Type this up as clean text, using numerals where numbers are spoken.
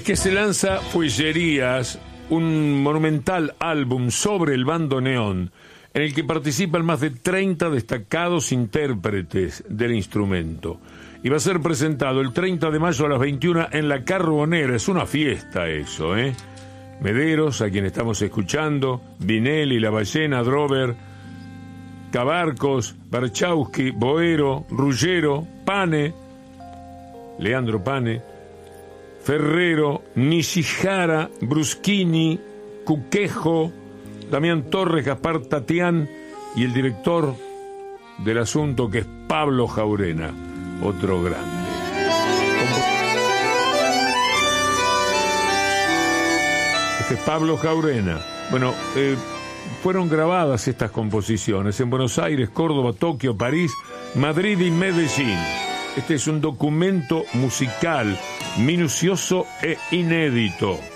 Es que se lanza Fuellerías, un monumental álbum sobre el bandoneón, en el que participan más de 30 destacados intérpretes del instrumento. Y va a ser presentado el 30 de mayo a las 21 en La Carbonera. Es una fiesta eso, ¿eh? Mederos, a quien estamos escuchando, Vinelli, La Ballena, Drover, Cabarcos, Barchowski, Boero, Ruggero, Pane, Leandro Pane, Ferrero, Nishihara, Bruschini, Cuquejo, Damián Torres, Gaspar Tatián y el director del asunto, que es Pablo Jaurena, otro grande. Este es Pablo Jaurena. Bueno, fueron grabadas estas composiciones en Buenos Aires, Córdoba, Tokio, París, Madrid y Medellín. Este es un documento musical minucioso e inédito.